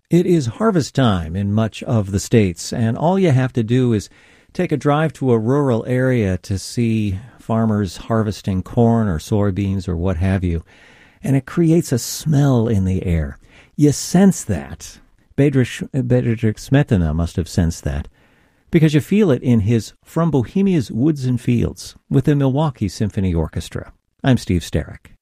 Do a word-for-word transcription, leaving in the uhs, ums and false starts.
It is harvest time in much of the states, and all you have to do is take a drive to a rural area to see farmers harvesting corn or soybeans or what have you, and it creates a smell in the air. You sense that. Bedřich Bedřich Smetana must have sensed that, because you feel it in his From Bohemia's Woods and Fields with the Milwaukee Symphony Orchestra. I'm Steve Sterrick.